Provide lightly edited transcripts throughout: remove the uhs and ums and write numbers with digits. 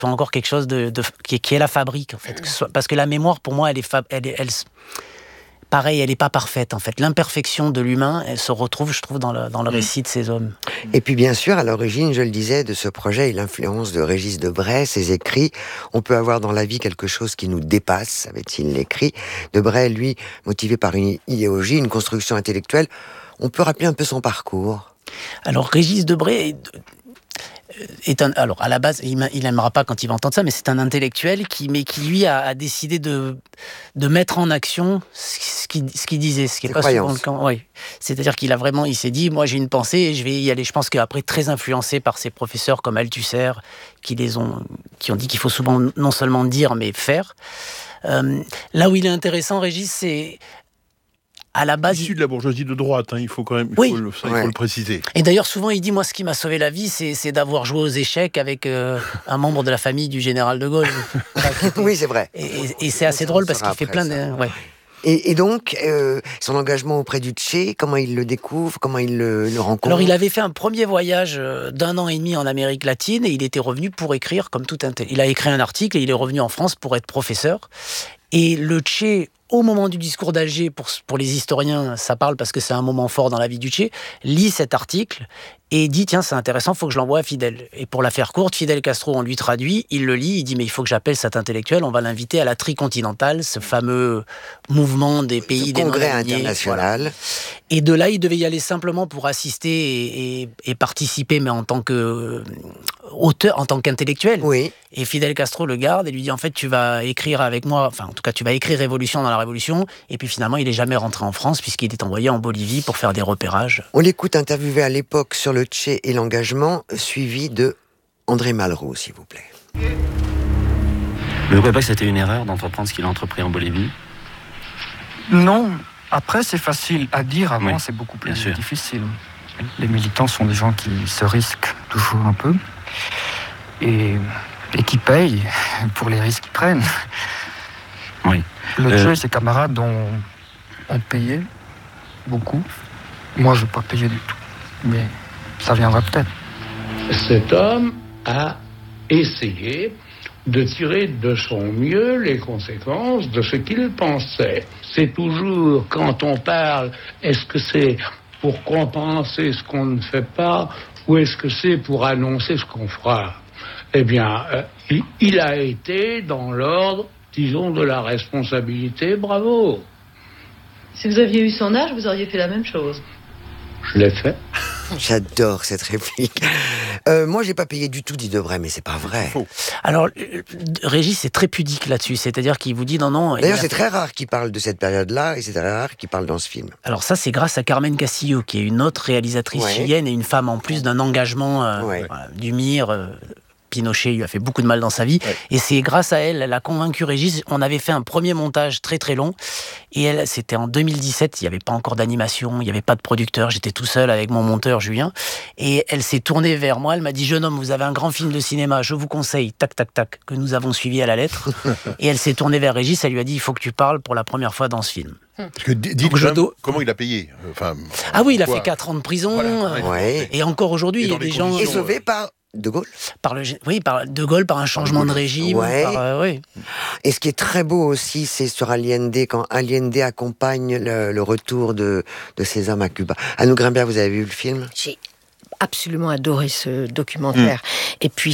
encore quelque chose qui est la fabrique, en fait. Parce que la mémoire, pour moi, pareil, elle n'est pas parfaite, en fait. L'imperfection de l'humain, elle se retrouve, je trouve, dans le récit de ces hommes. Et puis, bien sûr, à l'origine, je le disais, de ce projet et l'influence de Régis Debray, ses écrits, on peut avoir dans la vie quelque chose qui nous dépasse, avait-il écrit. Debray, lui, motivé par une idéologie, une construction intellectuelle. On peut rappeler un peu son parcours. Alors, Régis Debray alors, à la base, il n'aimera pas quand il va entendre ça, mais c'est un intellectuel qui lui, a décidé de mettre en action ce qu'il disait, ce qui n'est pas souvent le cas. Oui. C'est-à-dire il s'est dit, moi j'ai une pensée et je vais y aller. Je pense qu'après, très influencé par ses professeurs comme Althusser, qui ont dit qu'il faut souvent non seulement dire, mais faire. Là où il est intéressant, Régis, c'est... À la base, issu de la bourgeoisie de droite, il faut quand même il faut le préciser. Et d'ailleurs, souvent, il dit, moi, ce qui m'a sauvé la vie, c'est d'avoir joué aux échecs avec un membre de la famille du général de Gaulle. Oui, c'est vrai. Et c'est assez drôle parce qu'il fait plein de... Ouais. Et donc, son engagement auprès du Che, comment il le découvre, comment il le rencontre? Alors, il avait fait un premier voyage d'1 an et demi en Amérique latine et il était revenu pour écrire comme tout un... Il a écrit un article et il est revenu en France pour être professeur. Et le Che, au moment du discours d'Alger, pour les historiens, ça parle parce que c'est un moment fort dans la vie du Che, lit cet article et dit, tiens, c'est intéressant, il faut que je l'envoie à Fidel. Et pour la faire courte, Fidel Castro, on lui traduit, il le lit, il dit, mais il faut que j'appelle cet intellectuel, on va l'inviter à la Tricontinentale, ce fameux mouvement des pays des congrès international. Voilà. Et de là, il devait y aller simplement pour assister et participer, mais en tant qu'auteur, en tant qu'intellectuel. Oui. Et Fidel Castro le garde et lui dit, en fait, tu vas écrire avec moi, enfin, en tout cas, tu vas écrire Révolution dans la Révolution. Et puis finalement, il n'est jamais rentré en France puisqu'il est envoyé en Bolivie pour faire des repérages. On l'écoute interviewé à l'époque sur le Che et l'engagement, suivi de André Malraux, s'il vous plaît. Vous ne trouvez pas que c'était une erreur d'entreprendre ce qu'il a entrepris en Bolivie? Non. Après, c'est facile à dire. Avant, oui, c'est beaucoup plus difficile. Les militants sont des gens qui se risquent toujours un peu et qui payent pour les risques qu'ils prennent. Oui. Le Che et ses camarades ont payé beaucoup. Moi, je n'ai pas payé du tout. Mais ça viendra peut-être. Cet homme a essayé de tirer de son mieux les conséquences de ce qu'il pensait. C'est toujours, quand on parle, est-ce que c'est pour compenser ce qu'on ne fait pas ou est-ce que c'est pour annoncer ce qu'on fera? Eh bien, il a été dans l'ordre, disons, de la responsabilité. Bravo. Si vous aviez eu son âge, vous auriez fait la même chose. Je l'ai fait. J'adore cette réplique. Moi, j'ai pas payé du tout, dit Debray, mais c'est pas vrai. Alors, Régis est très pudique là-dessus, c'est-à-dire qu'il vous dit non. D'ailleurs, c'est très rare qu'il parle de cette période-là, et c'est très rare qu'il parle dans ce film. Alors ça, c'est grâce à Carmen Castillo, qui est une autre réalisatrice chilienne et une femme en plus d'un engagement du MIR. Pinochet lui a fait beaucoup de mal dans sa vie. Ouais. Et c'est grâce à elle, elle a convaincu Régis. On avait fait un premier montage très très long. Et c'était en 2017, il n'y avait pas encore d'animation, il n'y avait pas de producteur. J'étais tout seul avec mon monteur Julien. Et elle s'est tournée vers moi. Elle m'a dit, jeune homme, vous avez un grand film de cinéma, je vous conseille, tac, tac, tac, que nous avons suivi à la lettre. Et elle s'est tournée vers Régis, elle lui a dit, il faut que tu parles pour la première fois dans ce film. Parce que comment il a payé Ah oui, il a fait 4 ans de prison. Voilà. Et encore aujourd'hui, il y a des gens... Et sauvé par... De Gaulle par De Gaulle, par un changement de régime. Ouais. Et ce qui est très beau aussi, c'est sur Allende, quand Allende accompagne le retour de ces hommes à Cuba. Anne Grimbert, vous avez vu le film? J'ai absolument adoré ce documentaire. Et puis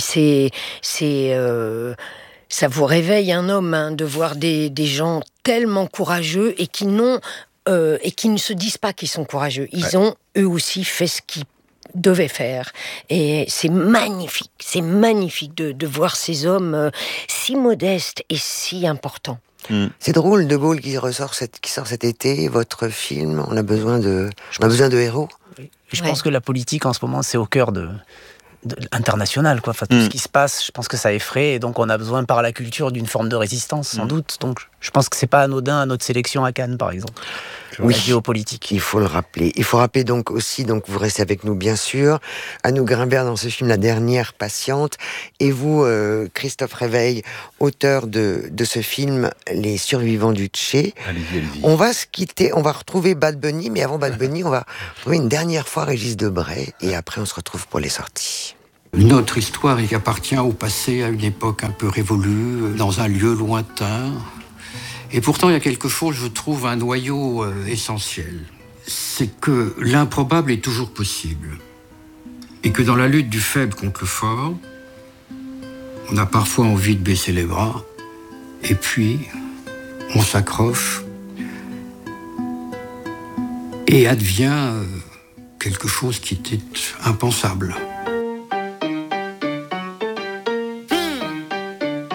ça vous réveille un homme de voir des gens tellement courageux et qui ne se disent pas qu'ils sont courageux. Ils ont eux aussi fait ce qu'ils devait faire. Et c'est magnifique de voir ces hommes si modestes et si importants. C'est drôle, De Gaulle qui sort cet été, votre film, on a besoin de héros. Oui. Je pense que la politique en ce moment, c'est au cœur international, quoi. Enfin, tout ce qui se passe, je pense que ça effraie, et donc on a besoin par la culture d'une forme de résistance, sans doute. Donc je pense que c'est pas anodin à notre sélection à Cannes, par exemple. Oui, la géopolitique. Il faut le rappeler. Il faut rappeler donc aussi, vous restez avec nous bien sûr, Anne Grimbert dans ce film La Dernière Patiente, et vous, Christophe Réveil, auteur de ce film Les Survivants du Che. Allez-y. On va se quitter, on va retrouver Bad Bunny, mais avant Bad Bunny, on va retrouver une dernière fois Régis Debray, et après on se retrouve pour les sorties. Notre histoire y appartient au passé, à une époque un peu révolue, dans un lieu lointain. Et pourtant, il y a quelque chose, je trouve, un noyau essentiel. C'est que l'improbable est toujours possible. Et que dans la lutte du faible contre le fort, on a parfois envie de baisser les bras. Et puis, on s'accroche. Et advient quelque chose qui était impensable.